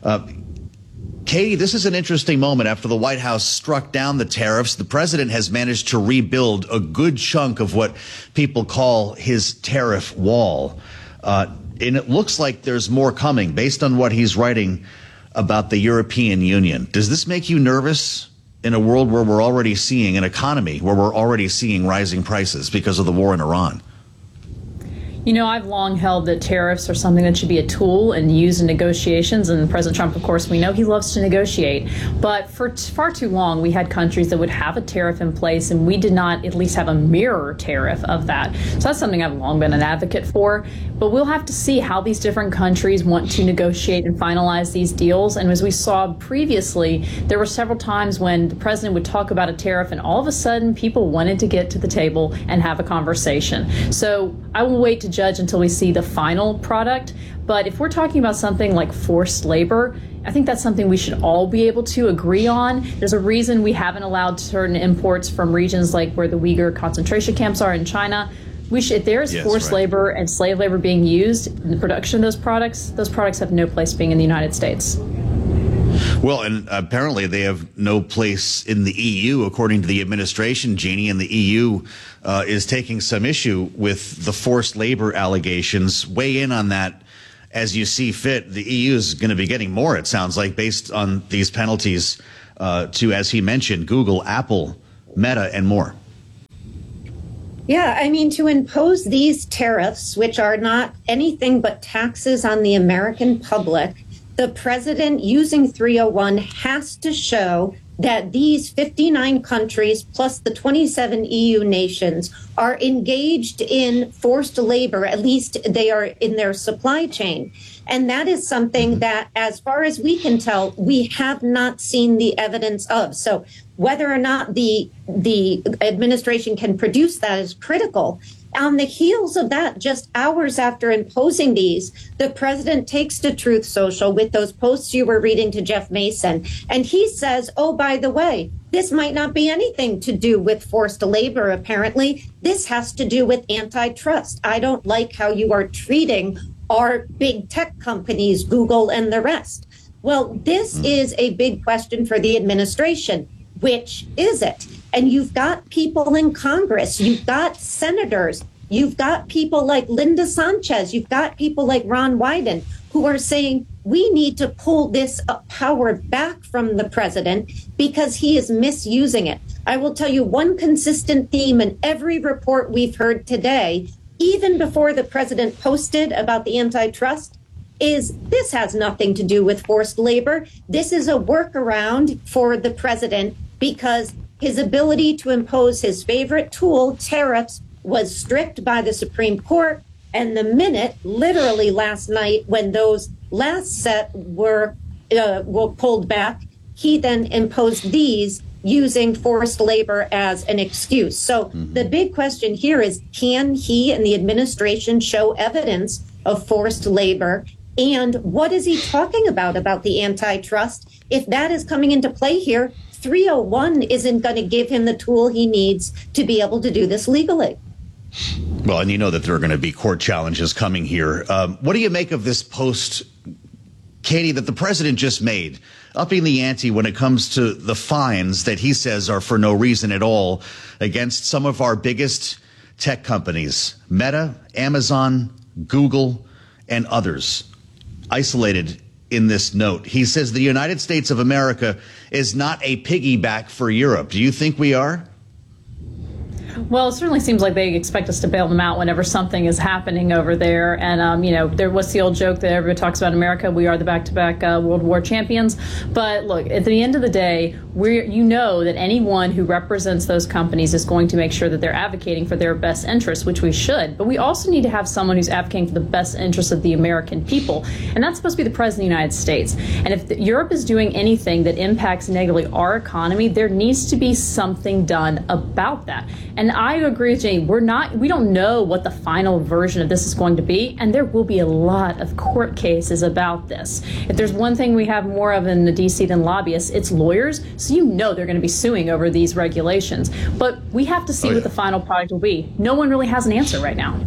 Katie, this is an interesting moment. After the White House struck down the tariffs, the president has managed to rebuild a good chunk of what people call his tariff wall. And it looks like there's more coming based on what he's writing about the European Union. Does this make you nervous in a world where we're already seeing an economy, where we're already seeing rising prices because of the war in Iran? You know, I've long held that tariffs are something that should be a tool and used in negotiations. And President Trump, of course, we know he loves to negotiate. But for far too long, we had countries that would have a tariff in place, and we did not at least have a mirror tariff of that. So that's something I've long been an advocate for. But we'll have to see how these different countries want to negotiate and finalize these deals. And as we saw previously, there were several times when the president would talk about a tariff, and all of a sudden people wanted to get to the table and have a conversation. So I will wait to judge until we see the final product. But if we're talking about something like forced labor, I think that's something we should all be able to agree on. There's a reason we haven't allowed certain imports from regions like where the Uyghur concentration camps are in China. If there is forced labor and slave labor being used in the production of those products have no place being in the United States. Well, and apparently they have no place in the EU, according to the administration, Jeannie, and the EU is taking some issue with the forced labor allegations. Weigh in on that as you see fit. The EU is going to be getting more, it sounds like, based on these penalties to, as he mentioned, Google, Apple, Meta, and more. Yeah, I mean, to impose these tariffs, which are not anything but taxes on the American public, the president, using 301, has to show that these 59 countries plus the 27 EU nations are engaged in forced labor. At least they are in their supply chain. And that is something that, as far as we can tell, we have not seen the evidence of. So whether or not the administration can produce that is critical. On the heels of that, just hours after imposing these, the president takes to Truth Social with those posts you were reading to Jeff Mason. And he says, oh, by the way, this might not be anything to do with forced labor, apparently. This has to do with antitrust. I don't like how you are treating our big tech companies, Google and the rest. Well, this is a big question for the administration. Which is it? And you've got people in Congress, you've got senators, you've got people like Linda Sanchez, you've got people like Ron Wyden who are saying we need to pull this power back from the president because he is misusing it. I will tell you one consistent theme in every report we've heard today, even before the president posted about the antitrust, is this has nothing to do with forced labor. This is a workaround for the president because his ability to impose his favorite tool, tariffs, was stripped by the Supreme Court. And the minute, literally last night, when those last set were pulled back, he then imposed these using forced labor as an excuse. So the big question here is, can he and the administration show evidence of forced labor? And what is he talking about the antitrust? If that is coming into play here, 301 isn't going to give him the tool he needs to be able to do this legally. Well, and you know that there are going to be court challenges coming here. What do you make of this post, Katie, that the president just made, upping the ante when it comes to the fines that he says are for no reason at all against some of our biggest tech companies, Meta, Amazon, Google, and others, isolated in this note? He says the United States of America is not a piggyback for Europe. Do you think we are? Well, it certainly seems like they expect us to bail them out whenever something is happening over there. And, there was the old joke that everybody talks about in America. We are the back-to-back World War champions. But look, at the end of the day, that anyone who represents those companies is going to make sure that they're advocating for their best interests, which we should. But we also need to have someone who's advocating for the best interests of the American people. And that's supposed to be the President of the United States. And if Europe is doing anything that impacts negatively our economy, there needs to be something done about that. And I agree with Jane. We don't know what the final version of this is going to be, and there will be a lot of court cases about this. If there's one thing we have more of in the DC than lobbyists, it's lawyers. So they're going to be suing over these regulations. But we have to see what the final product will be. No one really has an answer right now.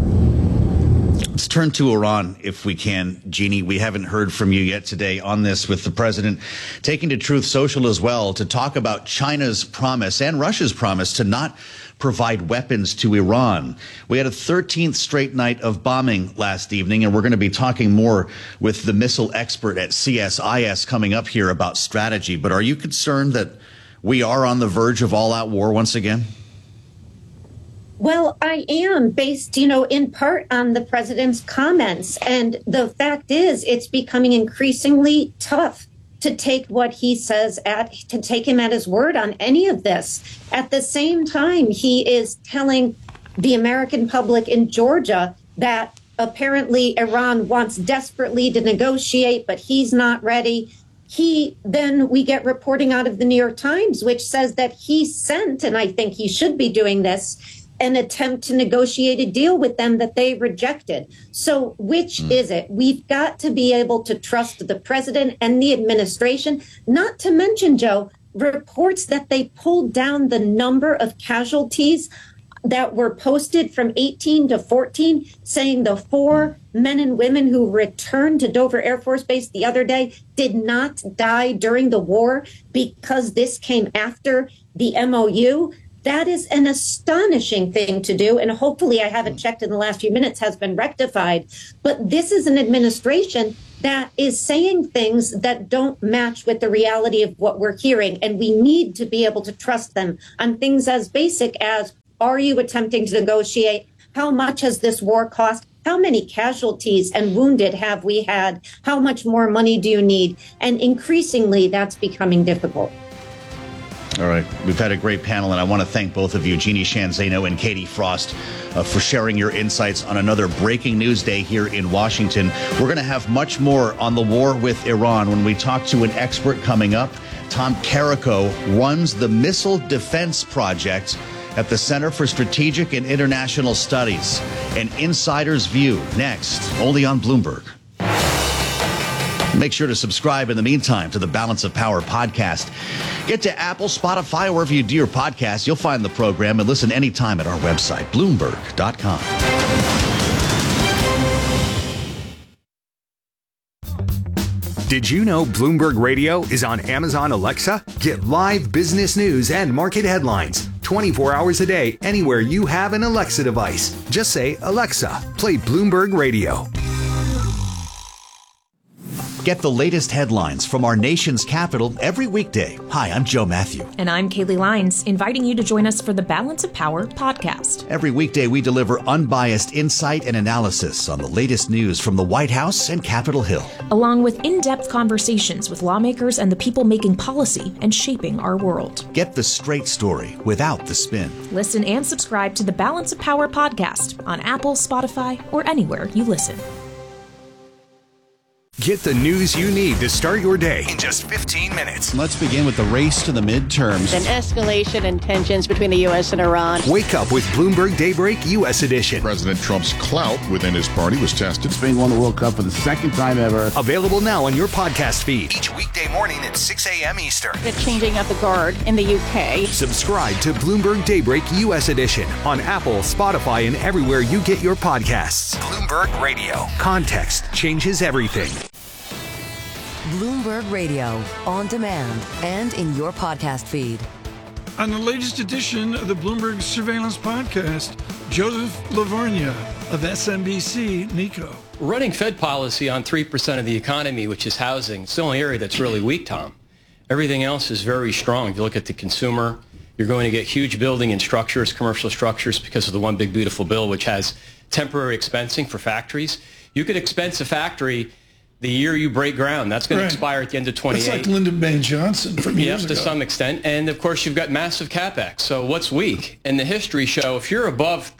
Let's turn to Iran if we can. Jeannie, we haven't heard from you yet today on this, with the president taking to Truth Social as well to talk about China's promise and Russia's promise to not provide weapons to Iran. We had a 13th straight night of bombing last evening, and we're going to be talking more with the missile expert at CSIS coming up here about strategy. But are you concerned that we are on the verge of all-out war once again? Well, I am based, in part on the president's comments. And the fact is, it's becoming increasingly tough to take what he says to take him at his word on any of this. At the same time, he is telling the American public in Georgia that apparently Iran wants desperately to negotiate, but he's not ready. Then we get reporting out of the New York Times, which says that he sent, and I think he should be doing this, an attempt to negotiate a deal with them that they rejected. So which is it? We've got to be able to trust the president and the administration, not to mention, Joe, reports that they pulled down the number of casualties that were posted from 18 to 14, saying the 4 men and women who returned to Dover Air Force Base the other day did not die during the war because this came after the MOU. That is an astonishing thing to do. And hopefully, I haven't checked in the last few minutes, has been rectified. But this is an administration that is saying things that don't match with the reality of what we're hearing. And we need to be able to trust them on things as basic as, are you attempting to negotiate? How much has this war cost? How many casualties and wounded have we had? How much more money do you need? And increasingly, that's becoming difficult. All right. We've had a great panel, and I want to thank both of you, Jeannie Sheehan Zaino and Katie Frost, for sharing your insights on another breaking news day here in Washington. We're going to have much more on the war with Iran when we talk to an expert coming up. Tom Carrico runs the Missile Defense Project at the Center for Strategic and International Studies. An insider's view next, only on Bloomberg. Make sure to subscribe in the meantime to the Balance of Power podcast. Get to Apple, Spotify, or wherever you do your podcast. You'll find the program and listen anytime at our website, Bloomberg.com. Did you know Bloomberg Radio is on Amazon Alexa? Get live business news and market headlines 24 hours a day anywhere you have an Alexa device. Just say, Alexa, play Bloomberg Radio. Get the latest headlines from our nation's capital every weekday. Hi, I'm Joe Matthew. And I'm Kaylee Lyons, inviting you to join us for the Balance of Power podcast. Every weekday, we deliver unbiased insight and analysis on the latest news from the White House and Capitol Hill, along with in-depth conversations with lawmakers and the people making policy and shaping our world. Get the straight story without the spin. Listen and subscribe to the Balance of Power podcast on Apple, Spotify, or anywhere you listen. Get the news you need to start your day in just 15 minutes. Let's begin with the race to the midterms. An escalation in tensions between the U.S. and Iran. Wake up with Bloomberg Daybreak U.S. edition. President Trump's clout within his party was tested. Spain won the World Cup for the second time ever. Available now on your podcast feed. Each weekday morning at 6 a.m. Eastern. The changing of the guard in the U.K. Subscribe to Bloomberg Daybreak U.S. edition on Apple, Spotify, and everywhere you get your podcasts. Bloomberg Radio. Context changes everything. Bloomberg Radio, on demand and in your podcast feed. On the latest edition of the Bloomberg Surveillance Podcast, Joseph Lavorgna of SMBC Nikko. Running Fed policy on 3% of the economy, which is housing, it's the only area that's really weak, Tom. Everything else is very strong. If you look at the consumer, you're going to get huge building and structures, commercial structures, because of the One Big Beautiful Bill, which has temporary expensing for factories. You could expense a factory the year you break ground. That's going to expire at the end of 28. That's like Lyndon Baines Johnson from years ago. To some extent. And, of course, you've got massive CapEx. So what's weak? And the history show, if you're above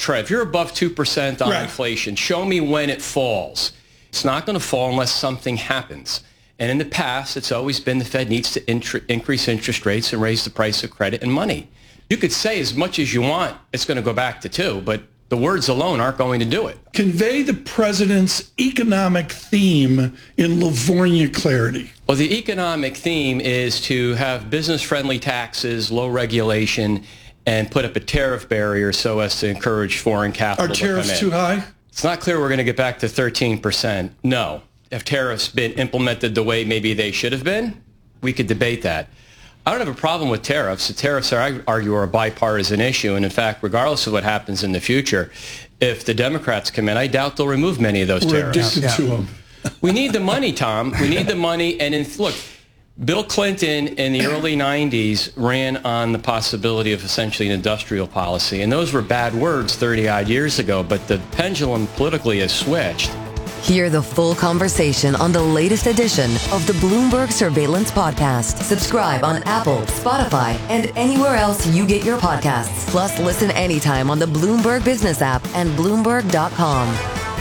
2% on inflation, show me when it falls. It's not going to fall unless something happens. And in the past, it's always been the Fed needs to increase interest rates and raise the price of credit and money. You could say as much as you want, it's going to go back to 2, but the words alone aren't going to do it. Convey the president's economic theme in Lavorgna clarity. Well, the economic theme is to have business-friendly taxes, low regulation, and put up a tariff barrier so as to encourage foreign capital to come in. Are tariffs too high? It's not clear we're going to get back to 13%. No. If tariffs been implemented the way maybe they should have been, we could debate that. I don't have a problem with tariffs. The tariffs, I argue, are a bipartisan issue. And in fact, regardless of what happens in the future, if the Democrats come in, I doubt they'll remove many of those tariffs. We're addicted to them. We need the money, Tom. We need the money. And look, Bill Clinton in the early 90s ran on the possibility of essentially an industrial policy. And those were bad words 30-odd years ago, but the pendulum politically has switched. Hear the full conversation on the latest edition of the Bloomberg Surveillance Podcast. Subscribe on Apple, Spotify, and anywhere else you get your podcasts. Plus, listen anytime on the Bloomberg Business app and Bloomberg.com.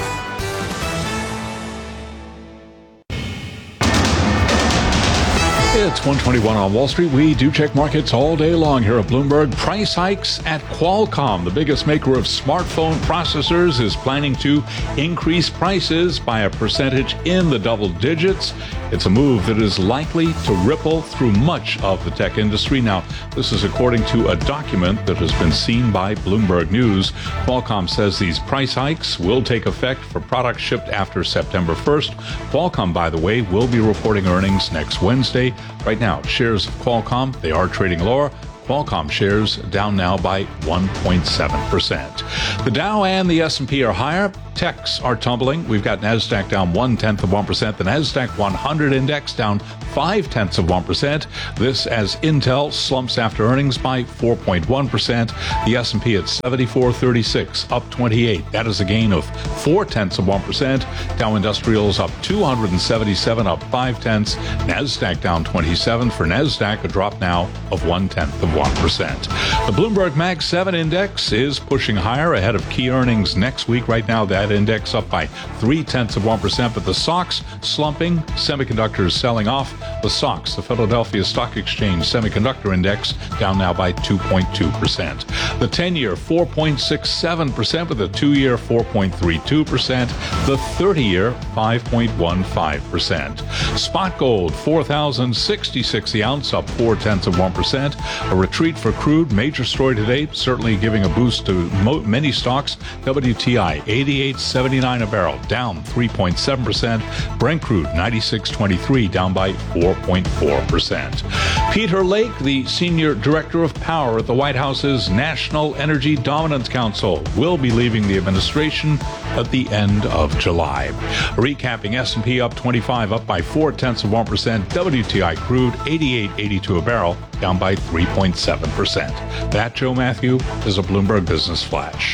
It's 1:21 on Wall Street. We do check markets all day long here at Bloomberg. Price hikes at Qualcomm, the biggest maker of smartphone processors, is planning to increase prices by a percentage in the double digits. It's a move that is likely to ripple through much of the tech industry. Now, this is according to a document that has been seen by Bloomberg News. Qualcomm says these price hikes will take effect for products shipped after September 1st. Qualcomm, by the way, will be reporting earnings next Wednesday. Right now, shares of Qualcomm, they are trading lower. Qualcomm shares down now by 1.7%. The Dow and the S&P are higher. Techs are tumbling. We've got NASDAQ down 0.1%. The NASDAQ 100 index down 0.5%. This as Intel slumps after earnings by 4.1%. The S&P at 7436, up 28. That is a gain of 0.4%. Dow Industrials up 277, up 0.5. NASDAQ down 27. For NASDAQ, a drop now of 0.1%. The Bloomberg Mag 7 index is pushing higher ahead of key earnings next week. Right now, that index up by 0.3%, but the SOX slumping, semiconductors selling off. The SOX, the Philadelphia Stock Exchange Semiconductor Index, down now by 2.2%. The 10-year 4.67%, with the 2-year 4.32%, the 30-year 5.15%. Spot gold 4,066 the ounce, up 0.4%. A retreat for crude, major story today, certainly giving a boost to many stocks. WTI 88.79 a barrel, down 3.7%. Brent crude 96.23, down by 4.4%. Peter Lake, the senior director of power at the White House's National Energy Dominance Council, will be leaving the administration at the end of July. Recapping, S&P up 25, up by 0.4%. WTI crude 88.82 a barrel, down by 3.7%. That, Joe Matthew, is a Bloomberg Business Flash.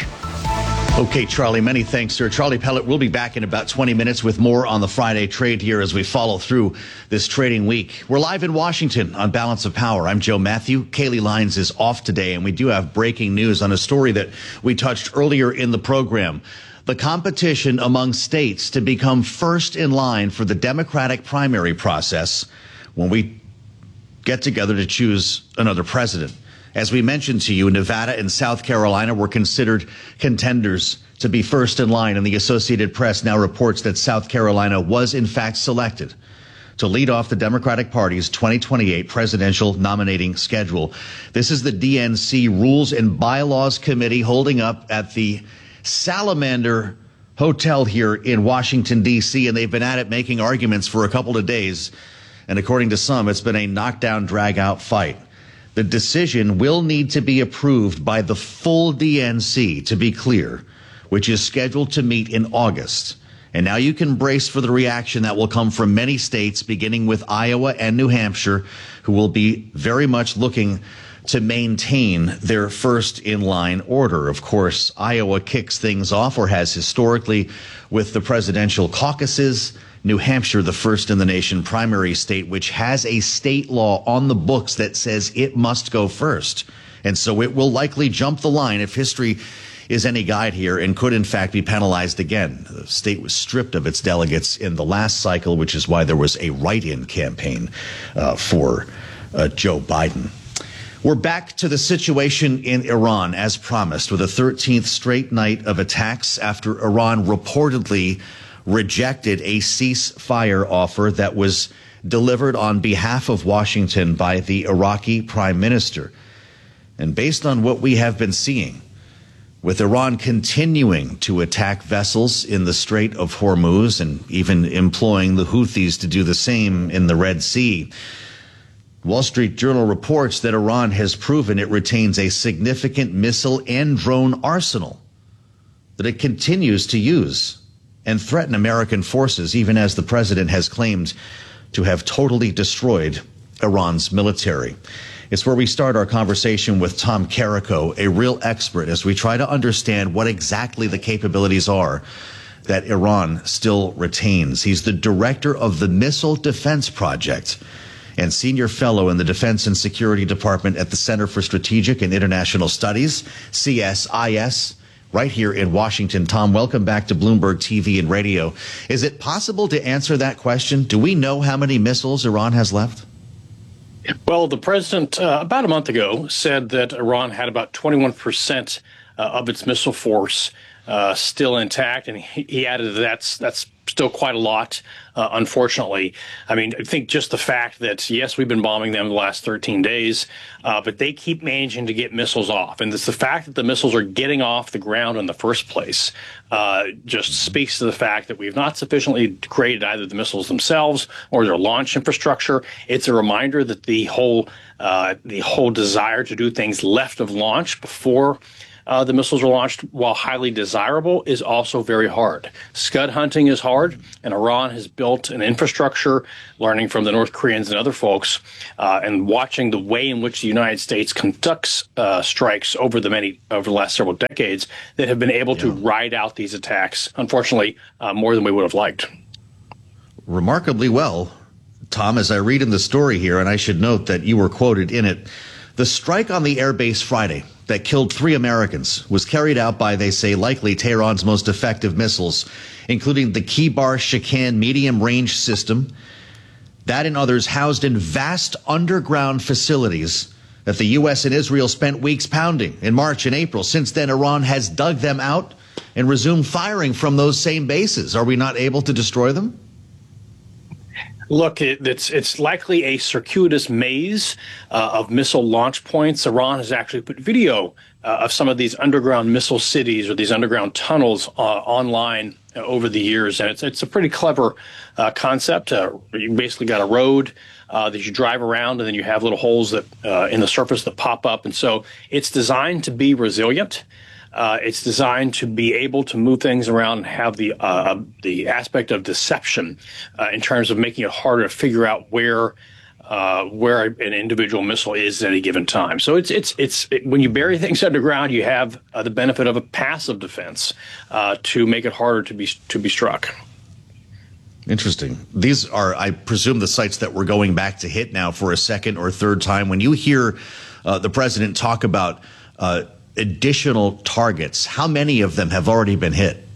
Okay, Charlie, many thanks, sir. Charlie Pellet will be back in about 20 minutes with more on the Friday trade here as we follow through this trading week. We're live in Washington on Balance of Power. I'm Joe Matthew. Kaylee Lyons is off today, and we do have breaking news on a story that we touched earlier in the program. The competition among states to become first in line for the Democratic primary process when we get together to choose another president. As we mentioned to you, Nevada and South Carolina were considered contenders to be first in line, and the Associated Press now reports that South Carolina was in fact selected to lead off the Democratic Party's 2028 presidential nominating schedule. This is the DNC Rules and Bylaws Committee holding up at the Salamander Hotel here in Washington, D.C., and they've been at it making arguments for a couple of days. And according to some, it's been a knockdown, drag-out fight. The decision will need to be approved by the full DNC, to be clear, which is scheduled to meet in August. And now you can brace for the reaction that will come from many states, beginning with Iowa and New Hampshire, who will be very much looking to maintain their first-in-line order. Of course, Iowa kicks things off, or has historically, with the presidential caucuses. New Hampshire, the first in the nation primary state, which has a state law on the books that says it must go first. And so it will likely jump the line if history is any guide here, and could in fact be penalized again. The state was stripped of its delegates in the last cycle, which is why there was a write-in campaign for Joe Biden. We're back to the situation in Iran, as promised, with a 13th straight night of attacks after Iran reportedly rejected a ceasefire offer that was delivered on behalf of Washington by the Iraqi prime minister. And based on what we have been seeing, with Iran continuing to attack vessels in the Strait of Hormuz and even employing the Houthis to do the same in the Red Sea, Wall Street Journal reports that Iran has proven it retains a significant missile and drone arsenal that it continues to use and threaten American forces, even as the president has claimed to have totally destroyed Iran's military. It's where we start our conversation with Tom Carrico, a real expert, as we try to understand what exactly the capabilities are that Iran still retains. He's the director of the Missile Defense Project and senior fellow in the Defense and Security Department at the Center for Strategic and International Studies, CSIS, right here in Washington. Tom, welcome back to Bloomberg TV and Radio. Is it possible to answer that question? Do we know how many missiles Iran has left? Well, the president about a month ago said that Iran had about 21% of its missile force still intact, and he added that's still quite a lot, unfortunately. I mean, I think just the fact that, yes, we've been bombing them the last 13 days, but they keep managing to get missiles off. And it's the fact that the missiles are getting off the ground in the first place just speaks to the fact that we've not sufficiently degraded either the missiles themselves or their launch infrastructure. It's a reminder that the whole desire to do things left of launch before the missiles are launched, while highly desirable, is also very hard. Scud hunting is hard, and Iran has built an infrastructure, learning from the North Koreans and other folks, and watching the way in which the United States conducts strikes over the last several decades, that have been able to ride out these attacks, unfortunately, more than we would have liked. Remarkably well, Tom, as I read in the story here, and I should note that you were quoted in it, the strike on the airbase Friday that killed 3 Americans was carried out by, they say, likely Tehran's most effective missiles, including the Kibar-Shikan medium-range system. That and others housed in vast underground facilities that the U.S. and Israel spent weeks pounding in March and April. Since then, Iran has dug them out and resumed firing from those same bases. Are we not able to destroy them? Look, it's likely a circuitous maze of missile launch points. Iran has actually put video of some of these underground missile cities or these underground tunnels online over the years, and it's a pretty clever concept. You basically got a road that you drive around, and then you have little holes that in the surface that pop up, and so it's designed to be resilient. It's designed to be able to move things around and have the aspect of deception in terms of making it harder to figure out where an individual missile is at any given time. So it's when you bury things underground, you have the benefit of a passive defense to make it harder to be struck. Interesting. These are, I presume, the sites that we're going back to hit now for a second or third time. When you hear the president talk about additional targets, how many of them have already been hit?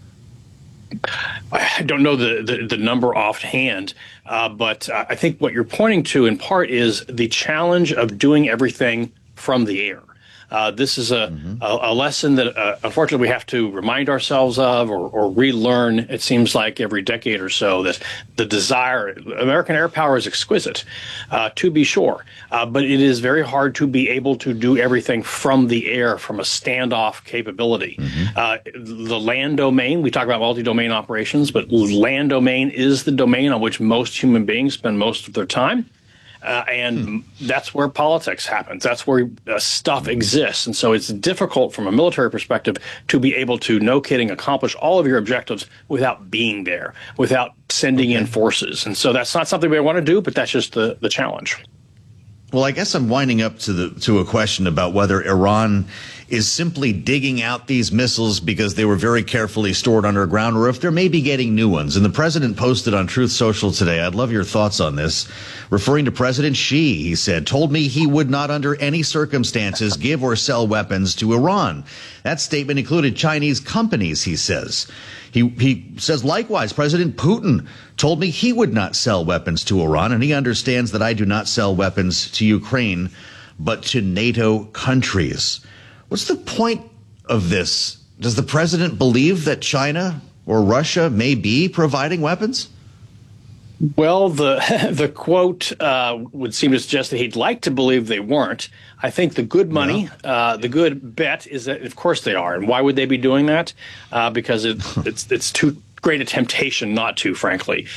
I don't know the number offhand, but I think what you're pointing to in part is the challenge of doing everything from the air. This is a lesson that, unfortunately, we have to remind ourselves of or relearn, it seems like, every decade or so, that the desire, American air power is exquisite, to be sure, but it is very hard to be able to do everything from the air, from a standoff capability. The land domain, we talk about multi-domain operations, but land domain is the domain on which most human beings spend most of their time. And that's where politics happens. That's where stuff exists. And so it's difficult from a military perspective to be able to, no kidding, accomplish all of your objectives without being there, without sending in forces. And so that's not something we want to do, but that's just the challenge. Well, I guess I'm winding up to a question about whether Iran is simply digging out these missiles because they were very carefully stored underground, or if they're maybe getting new ones. And the president posted on Truth Social today, I'd love your thoughts on this, referring to President Xi. He said, told me he would not under any circumstances give or sell weapons to Iran. That statement included Chinese companies, he says. He says, likewise, President Putin told me he would not sell weapons to Iran, and he understands that I do not sell weapons to Ukraine, but to NATO countries. What's the point of this? Does the president believe that China or Russia may be providing weapons? Well, the quote would seem to suggest that he'd like to believe they weren't. I think the good money, the good bet is that, of course, they are. And why would they be doing that? Because it's too great a temptation not to, frankly.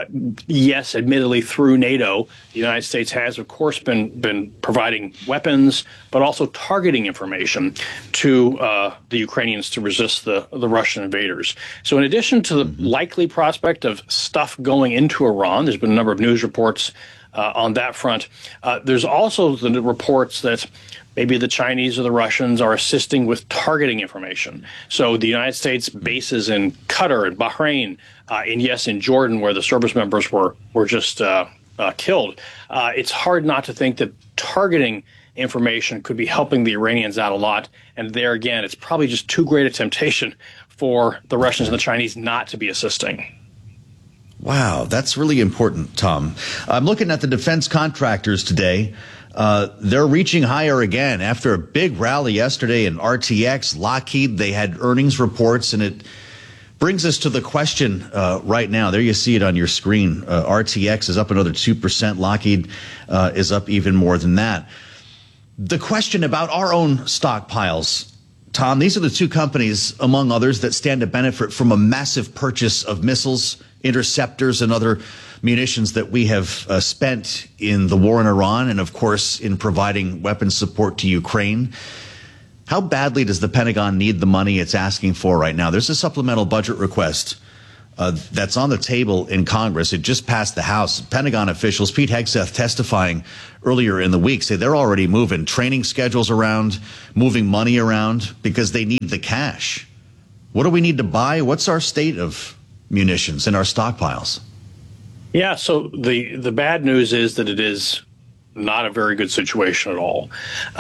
Yes, admittedly, through NATO, the United States has, of course, been providing weapons, but also targeting information to the Ukrainians to resist the Russian invaders. So in addition to the likely prospect of stuff going into Iran, there's been a number of news reports on that front. There's also the reports that maybe the Chinese or the Russians are assisting with targeting information. So the United States bases in Qatar and Bahrain, and yes, in Jordan, where the service members were just killed. It's hard not to think that targeting information could be helping the Iranians out a lot. And there again, it's probably just too great a temptation for the Russians and the Chinese not to be assisting. Wow, that's really important, Tom. I'm looking at the defense contractors today. They're reaching higher again after a big rally yesterday in RTX. Lockheed, they had earnings reports, and it brings us to the question right now. There you see it on your screen. RTX is up another 2%. Lockheed is up even more than that. The question about our own stockpiles, Tom, these are the two companies, among others, that stand to benefit from a massive purchase of missiles, interceptors, and other munitions that we have spent in the war in Iran and, of course, in providing weapons support to Ukraine. How badly does the Pentagon need the money it's asking for right now? There's a supplemental budget request that's on the table in Congress. It just passed the House. Pentagon officials, Pete Hegseth testifying earlier in the week, say they're already moving training schedules around, moving money around because they need the cash. What do we need to buy? What's our state of munitions in our stockpiles? Yeah, so the bad news is that it is not a very good situation at all.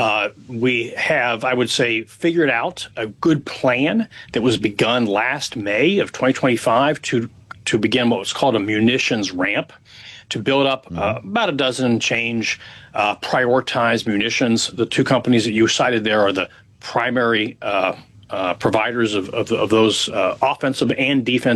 We have, I would say, figured out a good plan that was begun last May of 2025 to begin what was called a munitions ramp, to build up about a dozen and change prioritized munitions. The two companies that you cited there are the primary providers of those offensive and defensive